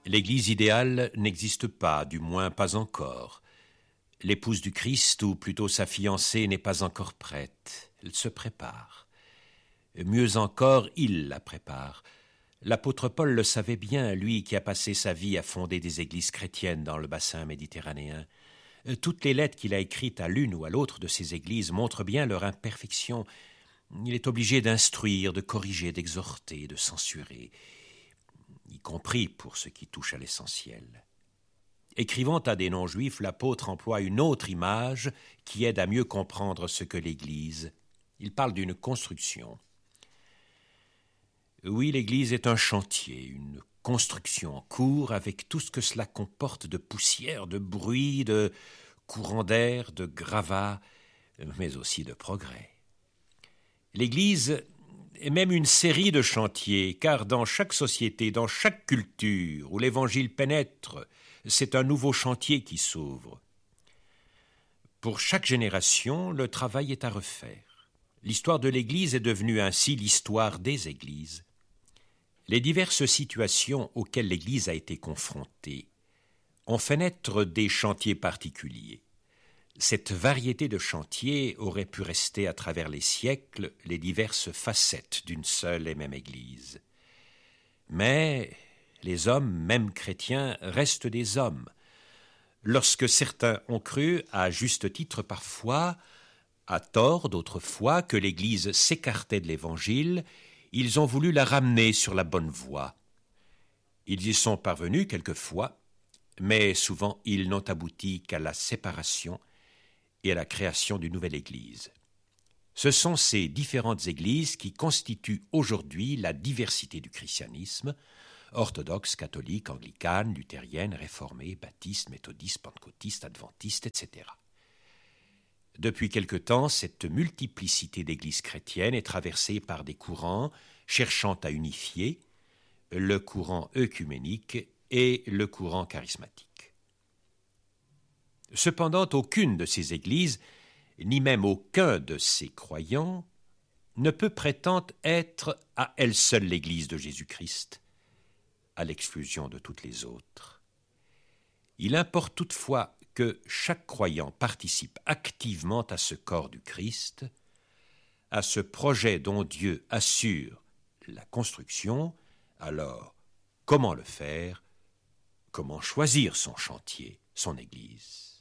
L'Église idéale n'existe pas, du moins pas encore. L'épouse du Christ, ou plutôt sa fiancée, n'est pas encore prête. Elle se prépare. Mieux encore, il la prépare. L'apôtre Paul le savait bien, lui qui a passé sa vie à fonder des églises chrétiennes dans le bassin méditerranéen. Toutes les lettres qu'il a écrites à l'une ou à l'autre de ces églises montrent bien leur imperfection. Il est obligé d'instruire, de corriger, d'exhorter, de censurer, y compris pour ce qui touche à l'essentiel. Écrivant à des non-juifs, l'apôtre emploie une autre image qui aide à mieux comprendre ce que l'Église. Il parle d'une construction. Oui, l'Église est un chantier, une construction en cours avec tout ce que cela comporte de poussière, de bruit, de courant d'air, de gravats, mais aussi de progrès. L'Église est même une série de chantiers, car dans chaque société, dans chaque culture où l'Évangile pénètre, c'est un nouveau chantier qui s'ouvre. Pour chaque génération, le travail est à refaire. L'histoire de l'Église est devenue ainsi l'histoire des Églises. Les diverses situations auxquelles l'Église a été confrontée ont fait naître des chantiers particuliers. Cette variété de chantiers aurait pu rester à travers les siècles les diverses facettes d'une seule et même Église. Mais les hommes, même chrétiens, restent des hommes. Lorsque certains ont cru, à juste titre parfois, à tort d'autres fois, que l'Église s'écartait de l'Évangile, ils ont voulu la ramener sur la bonne voie. Ils y sont parvenus quelquefois, mais souvent ils n'ont abouti qu'à la séparation et à la création d'une nouvelle Église. Ce sont ces différentes Églises qui constituent aujourd'hui la diversité du christianisme, orthodoxe, catholique, anglicane, luthérienne, réformée, baptiste, méthodiste, pentecôtiste, adventiste, etc. Depuis quelque temps, cette multiplicité d'églises chrétiennes est traversée par des courants cherchant à unifier, le courant œcuménique et le courant charismatique. Cependant, aucune de ces églises, ni même aucun de ces croyants, ne peut prétendre être à elle seule l'Église de Jésus-Christ, à l'exclusion de toutes les autres. Il importe toutefois que chaque croyant participe activement à ce corps du Christ, à ce projet dont Dieu assure la construction. Alors, comment le faire? Comment choisir son chantier, son Église?